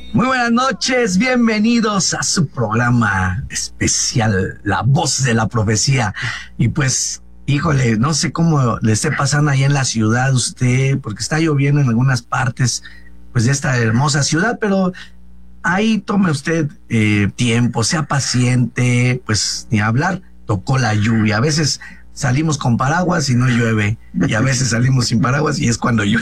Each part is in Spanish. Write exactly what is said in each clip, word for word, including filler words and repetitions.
Muy buenas noches, bienvenidos a su programa especial, La Voz de la Profecía. Y pues, híjole, no sé cómo le esté pasando ahí en la ciudad usted, porque está lloviendo en algunas partes pues de esta hermosa ciudad, pero ahí tome usted eh, tiempo, sea paciente, pues ni hablar, tocó la lluvia. A veces salimos con paraguas y no llueve, y a veces salimos sin paraguas y es cuando llueve.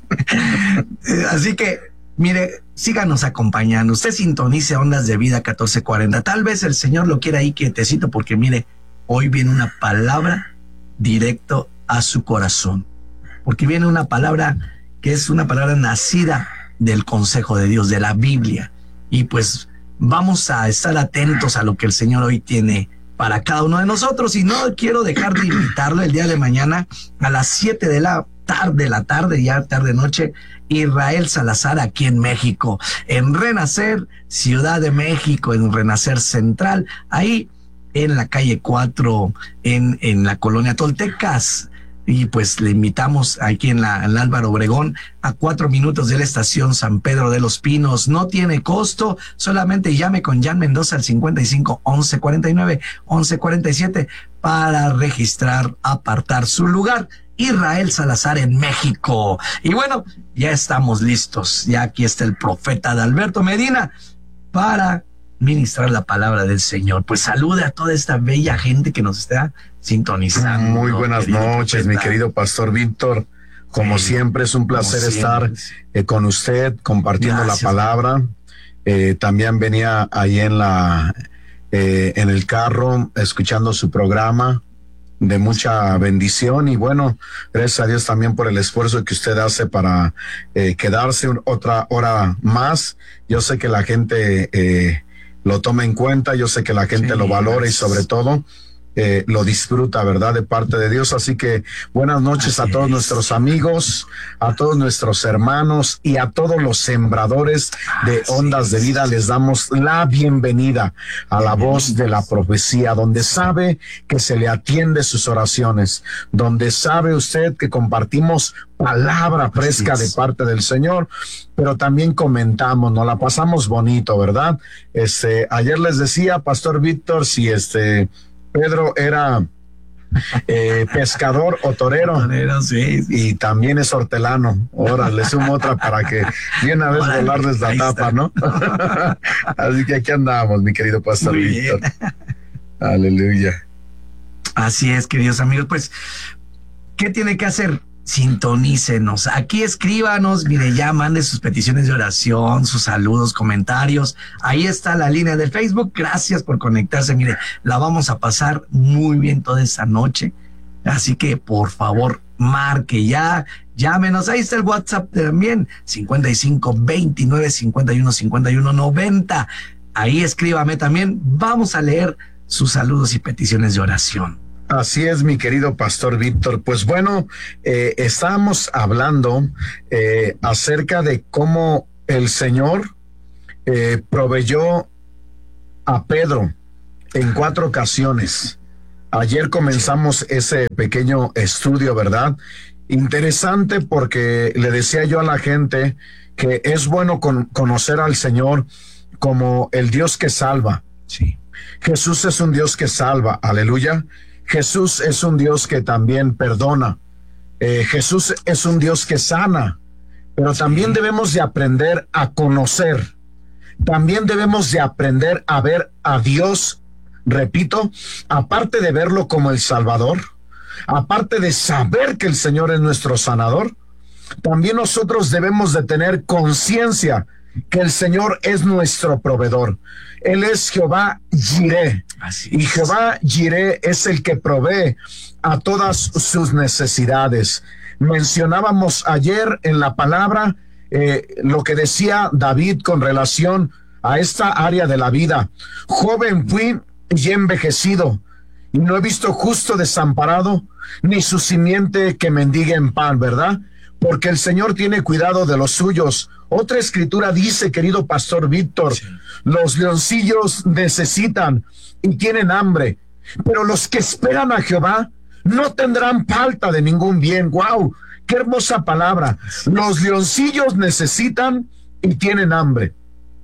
Así que, mire, síganos acompañando. Usted sintonice Ondas de Vida catorce cuarenta. Tal vez el Señor lo quiera ahí quietecito, porque mire, hoy viene una palabra directo a su corazón. Porque viene una palabra que es una palabra nacida del consejo de Dios, de la Biblia. Y pues vamos a estar atentos a lo que el Señor hoy tiene para cada uno de nosotros. Y no quiero dejar de invitarlo el día de mañana a las siete de la tarde, la tarde, ya tarde noche, Israel Salazar aquí en México, en Renacer, Ciudad de México, en Renacer Central, ahí en la calle cuatro, en, en la colonia Toltecas. Y pues le invitamos aquí en la, en la Álvaro Obregón, a cuatro minutos de la estación San Pedro de los Pinos. No tiene costo, solamente llame con Jan Mendoza al cincuenta y cinco, once cuarenta y nueve, once cuarenta y siete para registrar, apartar su lugar. Israel Salazar en México. Y bueno, ya estamos listos. Ya aquí está el profeta Adalberto Medina para ministrar la palabra del Señor. Pues salude a toda esta bella gente que nos está sintonizando. Muy buenas noches, profeta. Mi querido Pastor Víctor. Como sí, siempre es un placer estar eh, con usted compartiendo Gracias, la palabra. Eh, también venía ahí en la eh, en el carro escuchando su programa, de mucha bendición, y bueno, gracias a Dios también por el esfuerzo que usted hace para eh, quedarse un, otra hora más. Yo sé que la gente eh, lo toma en cuenta, yo sé que la gente sí, lo valora y sobre todo eh, lo disfruta, ¿verdad? De parte de Dios. Así que buenas noches Así a todos es. nuestros amigos, a todos nuestros hermanos y a todos los sembradores de Así Ondas es. de Vida. Les damos la bienvenida a la Voz de la Profecía, donde sabe que se le atiende sus oraciones, donde sabe usted que compartimos palabra fresca de parte del Señor, pero también comentamos, nos la pasamos bonito, ¿verdad? Este, ayer les decía, Pastor Víctor, si este Pedro era eh, pescador o torero, torero sí, sí. y también es hortelano. Ahora le sumo otra para que de una vez volarles la tapa, ¿no? Así que aquí andamos, mi querido Pastor Muy Víctor. Bien. Aleluya. Así es, queridos amigos. Pues, ¿qué tiene que hacer? Sintonícenos, aquí escríbanos, mire, ya mande sus peticiones de oración, sus saludos, comentarios. Ahí está la línea del Facebook. Gracias por conectarse. Mire, la vamos a pasar muy bien toda esta noche. Así que por favor, marque ya, llámenos. Ahí está el WhatsApp también, cincuenta y cinco, veintinueve, cincuenta y uno, cincuenta y uno, noventa. Ahí escríbame también. Vamos a leer sus saludos y peticiones de oración. Así es, mi querido Pastor Víctor. Pues bueno, eh, estábamos hablando eh, acerca de cómo el Señor eh, proveyó a Pedro en cuatro ocasiones. Ayer comenzamos ese pequeño estudio, ¿verdad? Interesante, porque le decía yo a la gente que es bueno con, conocer al Señor como el Dios que salva. Sí. Jesús es un Dios que salva, aleluya. Jesús es un Dios que también perdona. Eh, Jesús es un Dios que sana, pero también debemos de aprender a conocer. También debemos de aprender a ver a Dios, repito, aparte de verlo como el Salvador, aparte de saber que el Señor es nuestro sanador, también nosotros debemos de tener conciencia que el Señor es nuestro proveedor. Él es Jehová Jireh. Y Jehová Jireh es el que provee a todas sus necesidades. Mencionábamos ayer en la palabra eh, lo que decía David con relación a esta área de la vida. Joven fui y he envejecido, y no he visto justo desamparado, ni su simiente que mendigue en pan, ¿verdad? Porque el Señor tiene cuidado de los suyos. Otra escritura dice, querido Pastor Víctor, sí, los leoncillos necesitan y tienen hambre, pero los que esperan a Jehová no tendrán falta de ningún bien. ¡Wow! ¡Qué hermosa palabra! Los leoncillos necesitan y tienen hambre,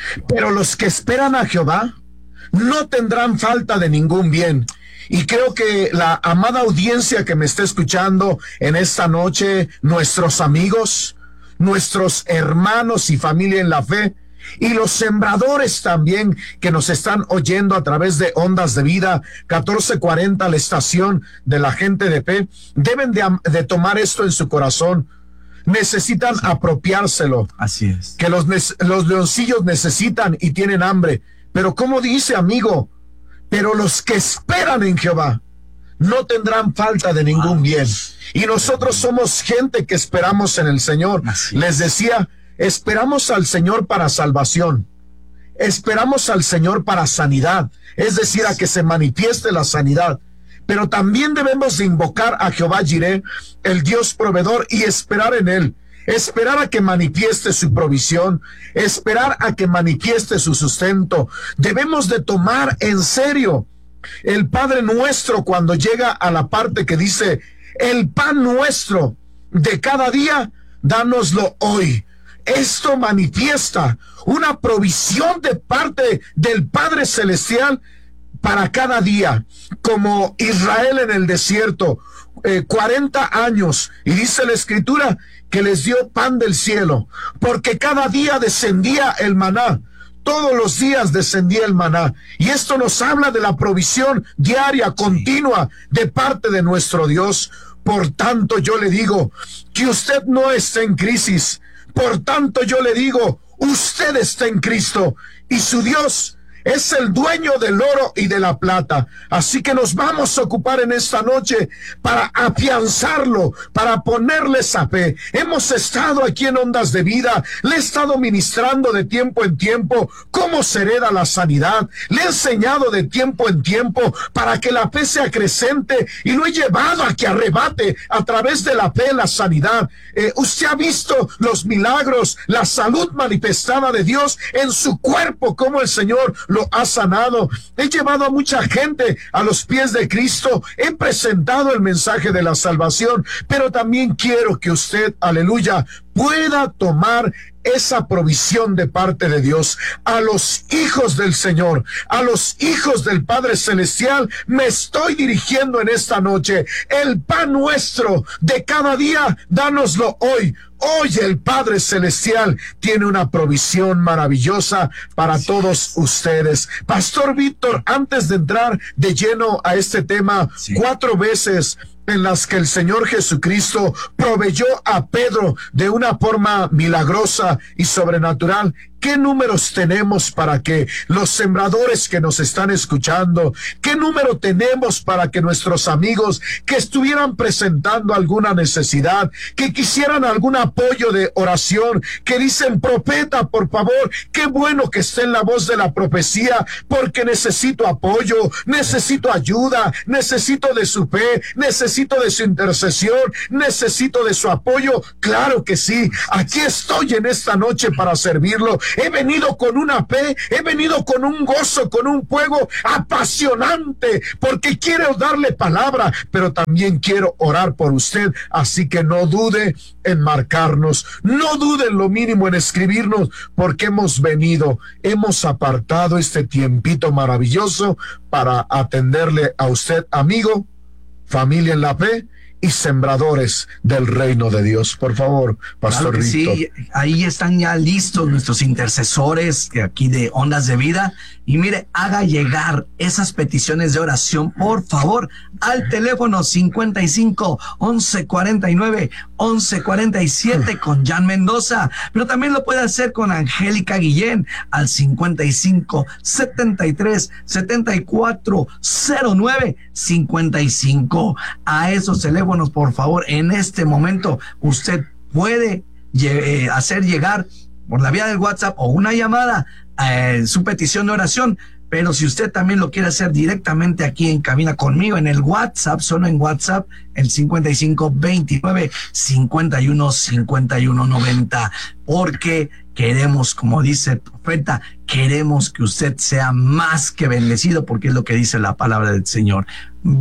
pero los que esperan a Jehová no tendrán falta de ningún bien. Y creo que la amada audiencia que me está escuchando en esta noche, nuestros amigos, nuestros hermanos y familia en la fe, y los sembradores también que nos están oyendo a través de Ondas de Vida catorce cuarenta, la estación de la gente de fe, deben de, de tomar esto en su corazón. Necesitan apropiárselo. Así es. Que los, los leoncillos necesitan y tienen hambre. Pero como dice, amigo, pero los que esperan en Jehová no tendrán falta de ningún bien. Y nosotros somos gente que esperamos en el Señor. Les decía, esperamos al Señor para salvación. Esperamos al Señor para sanidad. Es decir, a que se manifieste la sanidad. Pero también debemos de invocar a Jehová Jireh, el Dios proveedor, y esperar en Él. Esperar a que manifieste su provisión, esperar a que manifieste su sustento. Debemos de tomar en serio el Padre Nuestro cuando llega a la parte que dice, el pan nuestro de cada día, dánoslo hoy. Esto manifiesta una provisión de parte del Padre Celestial para cada día, como Israel en el desierto, eh, cuarenta años, y dice la Escritura que les dio pan del cielo, porque cada día descendía el maná, todos los días descendía el maná, y esto nos habla de la provisión diaria, continua, de parte de nuestro Dios. Por tanto, yo le digo que usted no está en crisis, por tanto yo le digo, usted está en Cristo, y su Dios es el dueño del oro y de la plata. Así que nos vamos a ocupar en esta noche para afianzarlo, para ponerle esa fe. Hemos estado aquí en Ondas de Vida, le he estado ministrando de tiempo en tiempo cómo se hereda la sanidad. Le he enseñado de tiempo en tiempo para que la fe se acrecente, y lo he llevado a que arrebate a través de la fe la sanidad. Eh, usted ha visto los milagros, la salud manifestada de Dios en su cuerpo, como el Señor lo ha sanado. He llevado a mucha gente a los pies de Cristo, he presentado el mensaje de la salvación, pero también quiero que usted, aleluya, pueda tomar esa provisión de parte de Dios. A los hijos del Señor, a los hijos del Padre Celestial, me estoy dirigiendo en esta noche. El pan nuestro de cada día, dánoslo hoy. Hoy el Padre Celestial tiene una provisión maravillosa para todos ustedes. Pastor Víctor, antes de entrar de lleno a este tema, sí, cuatro veces en las que el Señor Jesucristo proveyó a Pedro de una forma milagrosa y sobrenatural. ¿Qué números tenemos para que los sembradores que nos están escuchando, qué número tenemos para que nuestros amigos que estuvieran presentando alguna necesidad, que quisieran algún apoyo de oración, que dicen, profeta, por favor, qué bueno que esté en la voz de la profecía, porque necesito apoyo, necesito ayuda, necesito de su fe, necesito de su intercesión, necesito de su apoyo? Claro que sí, aquí estoy en esta noche para servirlo. He venido con una fe, he venido con un gozo, con un fuego apasionante, porque quiero darle palabra, pero también quiero orar por usted. Así que no dude en marcarnos, no dude en lo mínimo en escribirnos, porque hemos venido, hemos apartado este tiempito maravilloso para atenderle a usted, amigo, familia en la fe y sembradores del reino de Dios. Por favor, Pastor Claro que Víctor. Sí, ahí están ya listos nuestros intercesores de aquí de Ondas de Vida. Y mire, haga llegar esas peticiones de oración, por favor, al teléfono cincuenta y cinco, once cuarenta y nueve, once cuarenta y siete con Jan Mendoza. Pero también lo puede hacer con Angélica Guillén al cincuenta y cinco, setenta y tres, setenta y cuatro, cero nueve, cincuenta y cinco. A esos teléfonos, por favor, en este momento usted puede eh, hacer llegar por la vía del WhatsApp o una llamada eh, su petición de oración. Pero si usted también lo quiere hacer directamente aquí en cabina conmigo, en el WhatsApp, solo en WhatsApp, el cincuenta y cinco, veintinueve, cincuenta y uno, cincuenta y uno, noventa, porque queremos, como dice el profeta, queremos que usted sea más que bendecido, porque es lo que dice la palabra del Señor.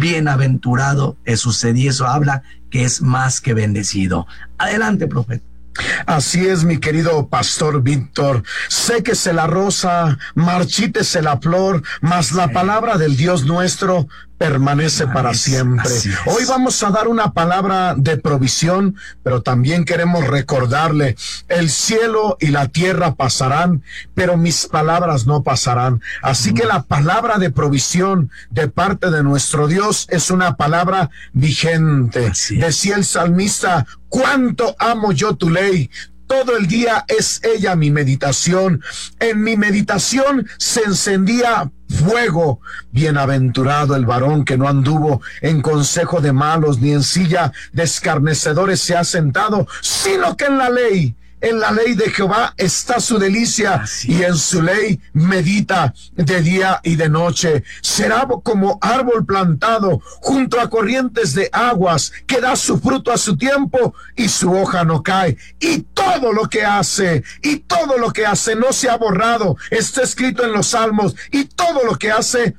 Bienaventurado es usted, y eso habla que es más que bendecido. Adelante, profeta. Así es, mi querido pastor Víctor. Séquese la rosa, marchítese la flor, mas la palabra del Dios nuestro permanece para siempre. Hoy vamos a dar una palabra de provisión, pero también queremos recordarle, el cielo y la tierra pasarán, pero mis palabras no pasarán. Así que la palabra de provisión de parte de nuestro Dios es una palabra vigente. Decía el salmista, cuánto amo yo tu ley. Todo el día es ella mi meditación. En mi meditación se encendía fuego. Bienaventurado el varón que no anduvo en consejo de malos, ni en silla de escarnecedores se ha sentado, sino que en la ley, en la ley de Jehová está su delicia, así y en su ley medita de día y de noche. Será como árbol plantado junto a corrientes de aguas, que da su fruto a su tiempo y su hoja no cae. Y todo lo que hace, y todo lo que hace no se ha borrado. Está escrito en los Salmos, y todo lo que hace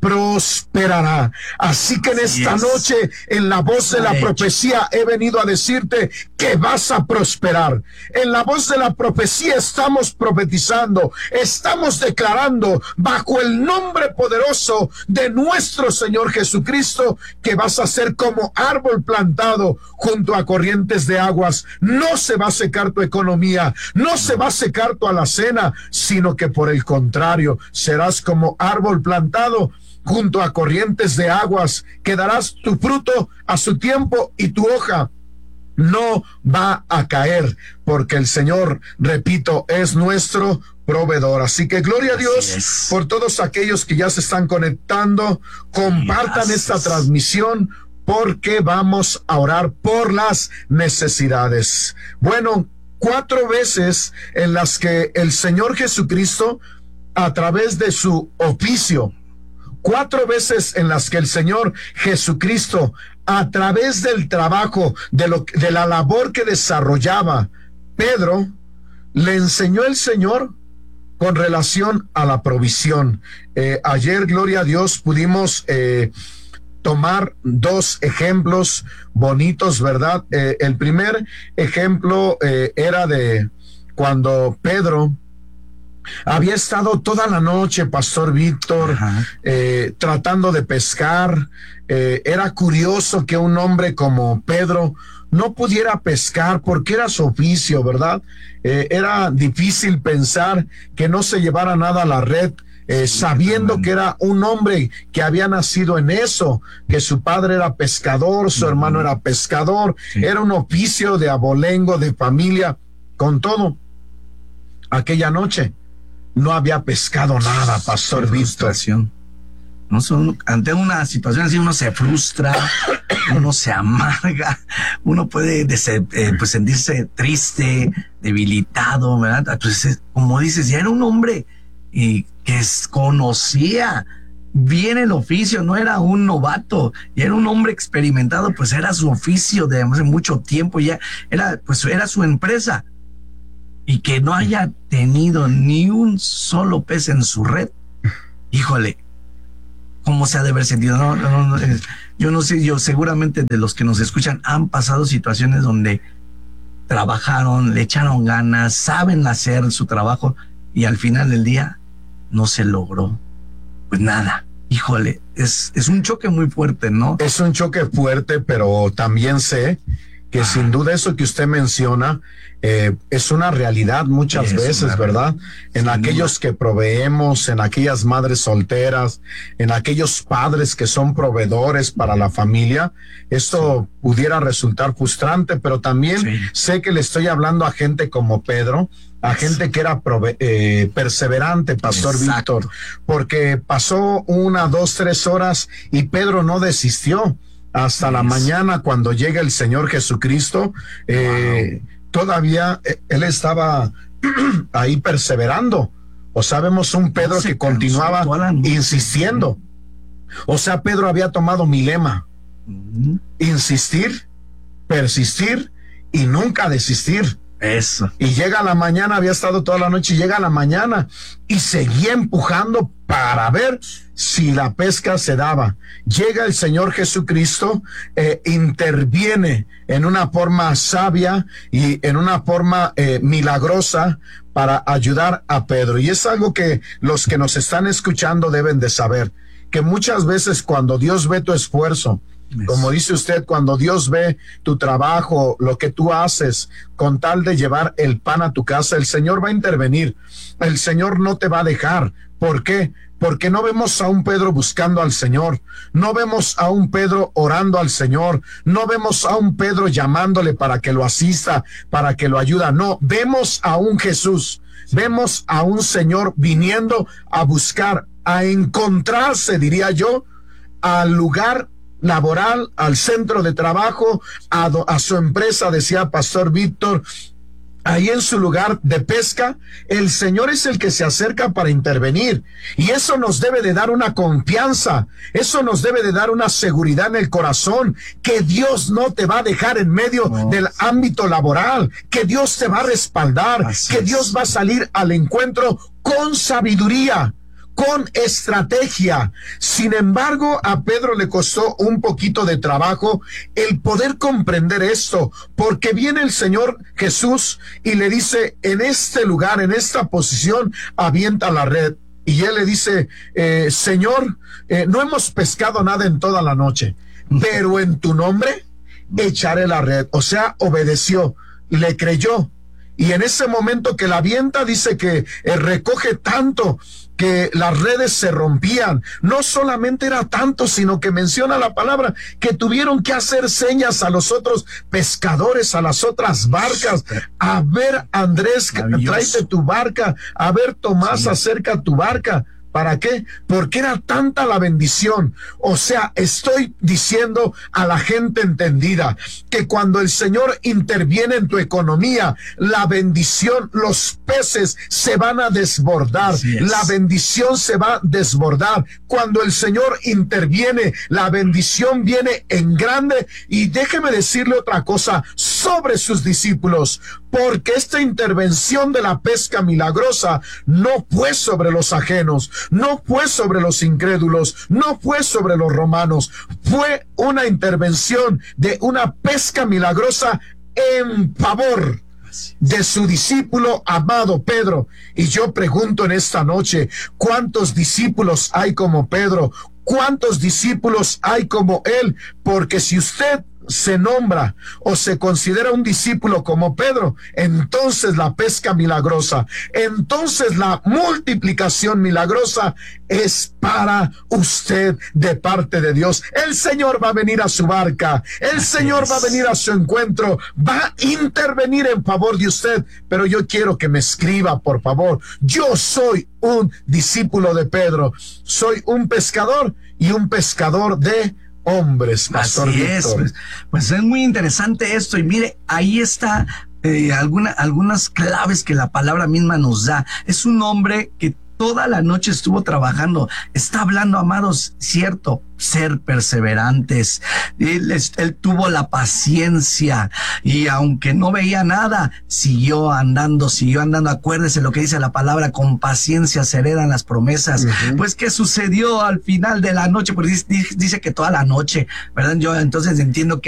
prosperará. Así que en esta noche, en la voz de la profecía, he venido a decirte que vas a prosperar. En la voz de la profecía estamos profetizando, estamos declarando bajo el nombre poderoso de nuestro Señor Jesucristo que vas a ser como árbol plantado junto a corrientes de aguas. No se va a secar tu economía, no se va a secar tu alacena, sino que por el contrario, serás como árbol plantado junto a corrientes de aguas, que darás tu fruto a su tiempo y tu hoja no va a caer, porque el Señor, repito, es nuestro proveedor. Así que gloria a Dios por todos aquellos que ya se están conectando. Compartan esta transmisión, porque vamos a orar por las necesidades. Bueno, cuatro veces en las que el Señor Jesucristo, a través de su oficio, Cuatro veces en las que el Señor Jesucristo, a través del trabajo, de, lo, de la labor que desarrollaba Pedro, le enseñó el Señor con relación a la provisión. Eh, ayer, gloria a Dios, pudimos eh, tomar dos ejemplos bonitos, ¿verdad? Eh, el primer ejemplo eh, era de cuando Pedro había estado toda la noche, Pastor Víctor, eh, tratando de pescar. Eh, era curioso que un hombre como Pedro no pudiera pescar porque era su oficio, ¿verdad? Eh, era difícil pensar que no se llevara nada a la red, eh, sí, sabiendo que era un hombre que había nacido en eso, que su padre era pescador, su uh-huh. hermano era pescador, sí. Era un oficio de abolengo, de familia. Con todo, aquella noche no había pescado nada, Pastor Víctor. No son, ante una situación así uno se frustra, uno se amarga, uno puede dese, eh, pues sentirse triste, debilitado, ¿verdad? Entonces, como dices, ya era un hombre y que es, conocía bien el oficio, no era un novato, y era un hombre experimentado, pues era su oficio de hace mucho tiempo, ya era, pues era su empresa. Y que no haya tenido ni un solo pez en su red, híjole, ¿cómo se ha de haber sentido? No, no, no, yo no sé, yo seguramente de los que nos escuchan han pasado situaciones donde trabajaron, le echaron ganas, saben hacer su trabajo y al final del día no se logró. Pues nada, híjole, es, es un choque muy fuerte, ¿no? Es un choque fuerte, pero también sé que ah. sin duda eso que usted menciona eh, es una realidad muchas sí, veces, ¿verdad? En aquellos que proveemos, en aquellas madres solteras, en aquellos padres que son proveedores para la familia, esto sí. pudiera resultar frustrante, pero también sí. sé que le estoy hablando a gente como Pedro, a gente que era prove eh, perseverante, Pastor Exacto. Víctor, porque pasó una, dos, tres horas y Pedro no desistió. Hasta yes. la mañana, cuando llega el Señor Jesucristo, eh, wow. todavía eh, él estaba ahí perseverando. O sea, vemos un Pedro que continuaba insistiendo. O sea, Pedro había tomado mi lema: uh-huh. insistir, persistir y nunca desistir. Eso. Y llega a la mañana, había estado toda la noche, y llega a la mañana y seguía empujando para ver si la pesca se daba. Llega el Señor Jesucristo, eh, interviene en una forma sabia y en una forma eh, milagrosa para ayudar a Pedro. Y es algo que los que nos están escuchando deben de saber, que muchas veces cuando Dios ve tu esfuerzo, como dice usted, cuando Dios ve tu trabajo, lo que tú haces, con tal de llevar el pan a tu casa, el Señor va a intervenir. El Señor no te va a dejar. ¿Por qué? Porque no vemos a un Pedro buscando al Señor, no vemos a un Pedro orando al Señor, no vemos a un Pedro llamándole para que lo asista, para que lo ayuda. No, vemos a un Jesús, vemos a un Señor viniendo a buscar, a encontrarse, diría yo, al lugar laboral, al centro de trabajo, a, do, a su empresa, decía Pastor Víctor, ahí en su lugar de pesca. El Señor es el que se acerca para intervenir, y eso nos debe de dar una confianza, eso nos debe de dar una seguridad en el corazón, que Dios no te va a dejar en medio no. del ámbito laboral, que Dios te va a respaldar, Así que es. Dios va a salir al encuentro con sabiduría, con estrategia. Sin embargo, a Pedro le costó un poquito de trabajo el poder comprender esto, porque viene el Señor Jesús y le dice, en este lugar, en esta posición, avienta la red. Y él le dice, eh, Señor, eh, no hemos pescado nada en toda la noche, pero en tu nombre echaré la red. O sea, obedeció, le creyó. Y en ese momento que la avienta, dice que eh, recoge tanto que las redes se rompían. No solamente era tanto, sino que menciona la palabra que tuvieron que hacer señas a los otros pescadores, a las otras barcas. A ver, Andrés, tráete tu barca. A ver, Tomás, sí. acerca tu barca. ¿Para qué? Porque era tanta la bendición. O sea, estoy diciendo a la gente entendida que cuando el Señor interviene en tu economía, la bendición, los peces se van a desbordar. La bendición se va a desbordar. Cuando el Señor interviene, la bendición viene en grande. Y déjeme decirle otra cosa sobre sus discípulos, porque esta intervención de la pesca milagrosa no fue sobre los ajenos, no fue sobre los incrédulos, no fue sobre los romanos, fue una intervención de una pesca milagrosa en favor de su discípulo amado Pedro. Y yo pregunto en esta noche, ¿cuántos discípulos hay como Pedro? ¿Cuántos discípulos hay como él? Porque si usted se nombra o se considera un discípulo como Pedro, entonces la pesca milagrosa, entonces la multiplicación milagrosa es para usted de parte de Dios. El Señor va a venir a su barca, el Así Señor es. va a venir a su encuentro, va a intervenir en favor de usted. Pero yo quiero que me escriba, por favor. Yo soy un discípulo de Pedro, soy un pescador y un pescador de hombres, Pastor Así Víctor. Es, pues, pues es muy interesante esto, y mire, ahí está eh, alguna, algunas claves que la palabra misma nos da. Es un hombre que toda la noche estuvo trabajando, está hablando, amados, cierto, ser perseverantes. Él, él tuvo la paciencia, y aunque no veía nada, siguió andando, siguió andando. Acuérdese lo que dice la palabra, con paciencia se heredan las promesas. Uh-huh. Pues, ¿qué sucedió al final de la noche? Pues dice, dice que toda la noche, ¿verdad? Yo entonces entiendo que